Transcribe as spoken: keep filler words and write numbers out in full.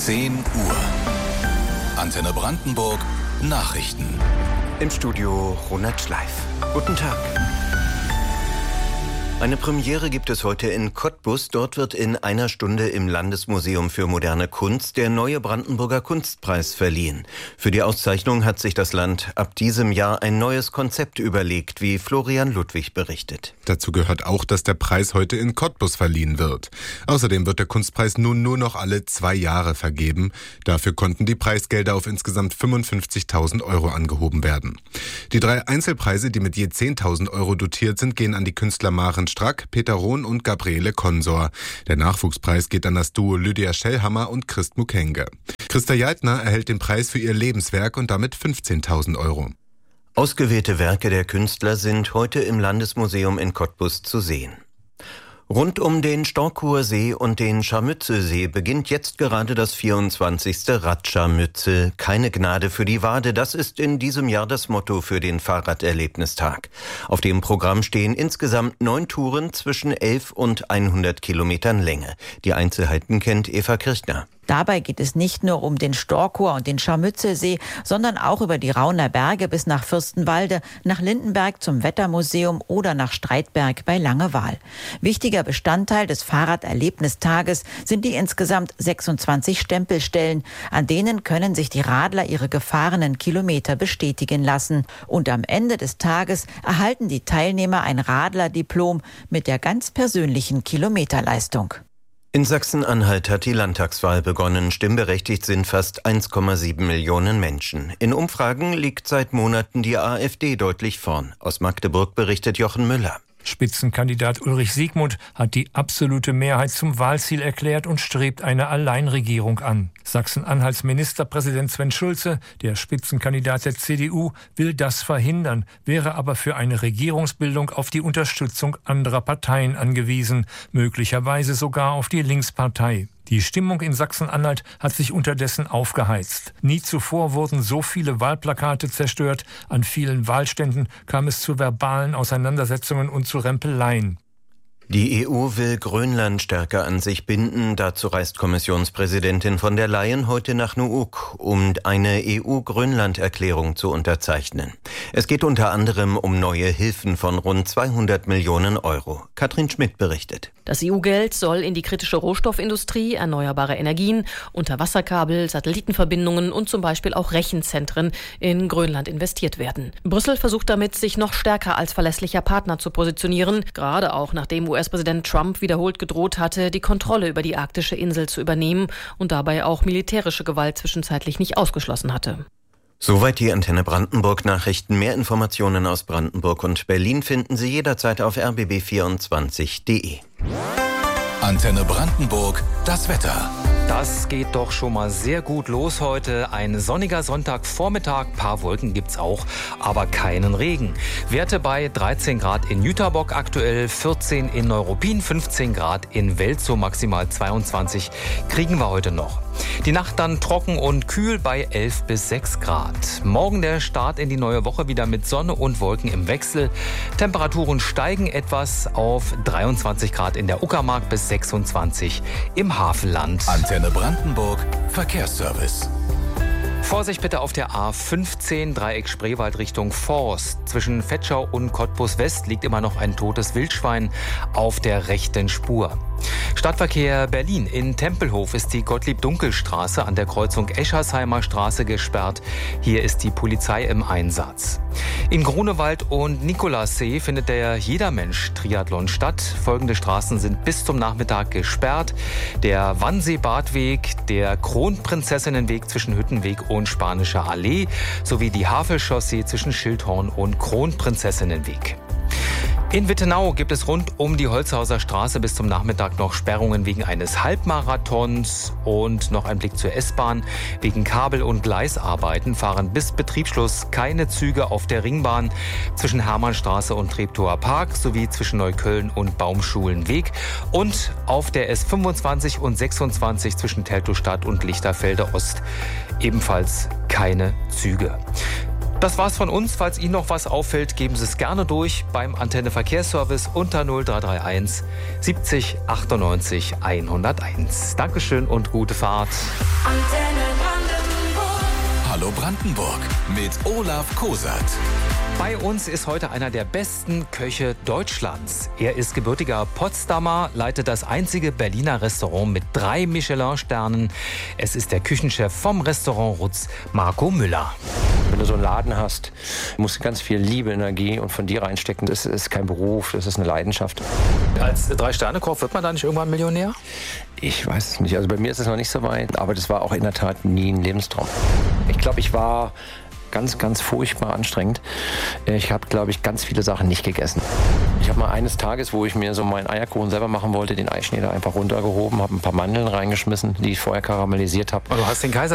zehn Uhr. Antenne Brandenburg Nachrichten. Im Studio Ronald Schleif. Guten Tag. Eine Premiere gibt es heute in Cottbus. Dort wird in einer Stunde im Landesmuseum für moderne Kunst der neue Brandenburger Kunstpreis verliehen. Für die Auszeichnung hat sich das Land ab diesem Jahr ein neues Konzept überlegt, wie Florian Ludwig berichtet. Dazu gehört auch, dass der Preis heute in Cottbus verliehen wird. Außerdem wird der Kunstpreis nun nur noch alle zwei Jahre vergeben. Dafür konnten die Preisgelder auf insgesamt fünfundfünfzigtausend Euro angehoben werden. Die drei Einzelpreise, die mit je zehntausend Euro dotiert sind, gehen an die Künstler Maren Strack, Peter Rohn und Gabriele Konsor. Der Nachwuchspreis geht an das Duo Lydia Schellhammer und Christ Mukenge. Christa Jeitner erhält den Preis für ihr Lebenswerk und damit fünfzehntausend Euro. Ausgewählte Werke der Künstler sind heute im Landesmuseum in Cottbus zu sehen. Rund um den Storkower See und den Scharmützelsee beginnt jetzt gerade das vierundzwanzigste Radscharmützel. Keine Gnade für die Wade, das ist in diesem Jahr das Motto für den Fahrraderlebnistag. Auf dem Programm stehen insgesamt neun Touren zwischen elf und hundert Kilometern Länge. Die Einzelheiten kennt Eva Kirchner. Dabei geht es nicht nur um den Storkower und den Scharmützelsee, sondern auch über die Rauner Berge bis nach Fürstenwalde, nach Lindenberg zum Wettermuseum oder nach Streitberg bei Langewaal. Wichtiger Bestandteil des Fahrraderlebnistages sind die insgesamt sechsundzwanzig Stempelstellen. An denen können sich die Radler ihre gefahrenen Kilometer bestätigen lassen. Und am Ende des Tages erhalten die Teilnehmer ein Radlerdiplom mit der ganz persönlichen Kilometerleistung. In Sachsen-Anhalt hat die Landtagswahl begonnen. Stimmberechtigt sind fast eins Komma sieben Millionen Menschen. In Umfragen liegt seit Monaten die AfD deutlich vorn. Aus Magdeburg berichtet Jochen Müller. Spitzenkandidat Ulrich Siegmund hat die absolute Mehrheit zum Wahlziel erklärt und strebt eine Alleinregierung an. Sachsen-Anhalts Ministerpräsident Sven Schulze, der Spitzenkandidat der C D U, will das verhindern, wäre aber für eine Regierungsbildung auf die Unterstützung anderer Parteien angewiesen, möglicherweise sogar auf die Linkspartei. Die Stimmung in Sachsen-Anhalt hat sich unterdessen aufgeheizt. Nie zuvor wurden so viele Wahlplakate zerstört. An vielen Wahlständen kam es zu verbalen Auseinandersetzungen und zu Rempeleien. Die E U will Grönland stärker an sich binden. Dazu reist Kommissionspräsidentin von der Leyen heute nach Nuuk, um eine E U-Grönland-Erklärung zu unterzeichnen. Es geht unter anderem um neue Hilfen von rund zweihundert Millionen Euro. Katrin Schmidt berichtet. Das E U-Geld soll in die kritische Rohstoffindustrie, erneuerbare Energien, Unterwasserkabel, Satellitenverbindungen und zum Beispiel auch Rechenzentren in Grönland investiert werden. Brüssel versucht damit, sich noch stärker als verlässlicher Partner zu positionieren, gerade auch nachdem U S-Präsident Trump wiederholt gedroht hatte, die Kontrolle über die arktische Insel zu übernehmen und dabei auch militärische Gewalt zwischenzeitlich nicht ausgeschlossen hatte. Soweit die Antenne Brandenburg Nachrichten. Mehr Informationen aus Brandenburg und Berlin finden Sie jederzeit auf r b b vierundzwanzig punkt d e. Antenne Brandenburg, das Wetter. Das geht doch schon mal sehr gut los heute. Ein sonniger Sonntagvormittag, paar Wolken gibt's auch, aber keinen Regen. Werte bei dreizehn Grad in Jüterbock aktuell, vierzehn in Neuruppin, fünfzehn Grad in Welzow, maximal zweiundzwanzig kriegen wir heute noch. Die Nacht dann trocken und kühl bei elf bis sechs Grad. Morgen der Start in die neue Woche wieder mit Sonne und Wolken im Wechsel. Temperaturen steigen etwas auf dreiundzwanzig Grad in der Uckermark bis sechsundzwanzig im Hafenland. Antenne Brandenburg Verkehrsservice. Vorsicht bitte auf der A fünfzehn, Dreieck Spreewald Richtung Forst. Zwischen Vetschau und Cottbus West liegt immer noch ein totes Wildschwein auf der rechten Spur. Stadtverkehr Berlin. In Tempelhof ist die Gottlieb-Dunkel-Straße an der Kreuzung Eschersheimer Straße gesperrt. Hier ist die Polizei im Einsatz. In Grunewald und Nikolassee findet der Jedermensch-Triathlon statt. Folgende Straßen sind bis zum Nachmittag gesperrt. Der Wannsee-Badweg, der Kronprinzessinnenweg zwischen Hüttenweg und Spanischer Allee sowie die Havelchaussee zwischen Schildhorn und Kronprinzessinnenweg. In Wittenau gibt es rund um die Holzhauser Straße bis zum Nachmittag noch Sperrungen wegen eines Halbmarathons und noch ein Blick zur S-Bahn. Wegen Kabel- und Gleisarbeiten fahren bis Betriebsschluss keine Züge auf der Ringbahn zwischen Hermannstraße und Treptower Park sowie zwischen Neukölln und Baumschulenweg und auf der S fünfundzwanzig und sechsundzwanzig zwischen Teltowstadt und Lichterfelde Ost ebenfalls keine Züge. Das war's von uns. Falls Ihnen noch was auffällt, geben Sie es gerne durch beim Antenne Verkehrsservice unter null drei drei eins siebzig achtundneunzig hunderteins. Dankeschön und gute Fahrt. Antenne Brandenburg. Hallo Brandenburg mit Olaf Kosat. Bei uns ist heute einer der besten Köche Deutschlands. Er ist gebürtiger Potsdamer, leitet das einzige Berliner Restaurant mit drei Michelin-Sternen. Es ist der Küchenchef vom Restaurant Rutz, Marco Müller. Wenn du so einen Laden hast, musst du ganz viel Liebe, Energie und von dir reinstecken. Das ist kein Beruf, das ist eine Leidenschaft. Als Drei-Sterne-Koch wird man da nicht irgendwann Millionär? Ich weiß es nicht. Also bei mir ist es noch nicht so weit, aber das war auch in der Tat nie ein Lebenstraum. Ich glaube, ich war ganz, ganz furchtbar anstrengend. Ich habe, glaube ich, ganz viele Sachen nicht gegessen. Ich habe mal eines Tages, wo ich mir so meinen Eierkuchen selber machen wollte, den Eischnee da einfach runtergehoben, habe ein paar Mandeln reingeschmissen, die ich vorher karamellisiert habe. Und du hast den Kaiser